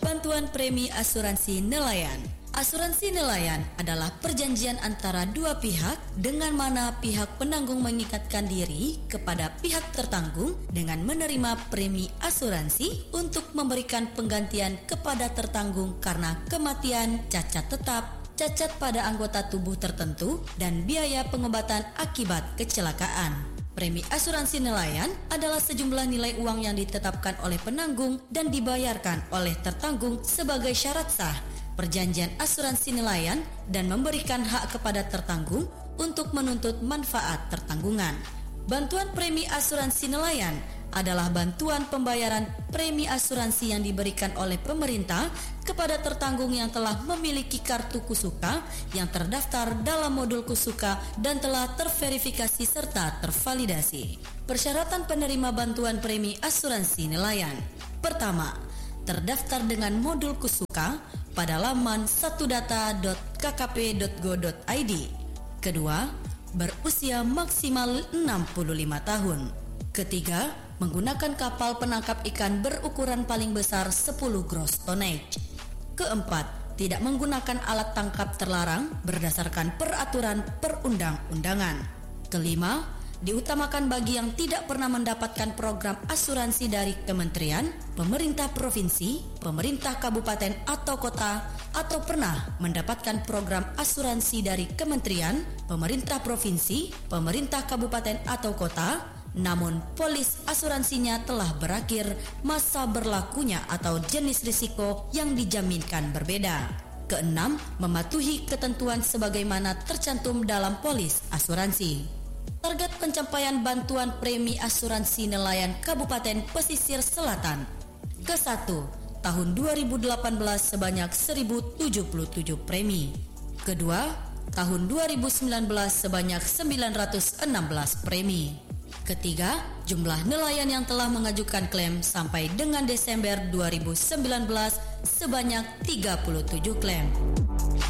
Bantuan premi asuransi nelayan. Asuransi nelayan adalah perjanjian antara dua pihak dengan mana pihak penanggung mengikatkan diri kepada pihak tertanggung dengan menerima premi asuransi untuk memberikan penggantian kepada tertanggung karena kematian, cacat tetap, cacat pada anggota tubuh tertentu, dan biaya pengobatan akibat kecelakaan. Premi asuransi nelayan adalah sejumlah nilai uang yang ditetapkan oleh penanggung dan dibayarkan oleh tertanggung sebagai syarat sah perjanjian asuransi nelayan dan memberikan hak kepada tertanggung untuk menuntut manfaat tertanggungan. Bantuan premi asuransi nelayan adalah bantuan pembayaran premi asuransi yang diberikan oleh pemerintah kepada tertanggung yang telah memiliki kartu Kusuka yang terdaftar dalam modul Kusuka dan telah terverifikasi serta tervalidasi. Persyaratan penerima bantuan premi asuransi nelayan. Pertama, terdaftar dengan modul Kusuka pada laman satudata.kkp.go.id. Kedua, berusia maksimal 65 tahun. Ketiga, menggunakan kapal penangkap ikan berukuran paling besar 10 gross tonnage. Keempat, tidak menggunakan alat tangkap terlarang berdasarkan peraturan perundang-undangan. Kelima, diutamakan bagi yang tidak pernah mendapatkan program asuransi dari kementerian, pemerintah provinsi, pemerintah kabupaten atau kota, atau pernah mendapatkan program asuransi dari kementerian, pemerintah provinsi, pemerintah kabupaten atau kota, namun polis asuransinya telah berakhir masa berlakunya atau jenis risiko yang dijaminkan berbeda. Keenam, mematuhi ketentuan sebagaimana tercantum dalam polis asuransi. Target pencapaian bantuan premi asuransi nelayan Kabupaten Pesisir Selatan. Ke-1, tahun 2018 sebanyak 1077 premi. Kedua, tahun 2019 sebanyak 916 premi. Ketiga, jumlah nelayan yang telah mengajukan klaim sampai dengan Desember 2019 sebanyak 37 klaim.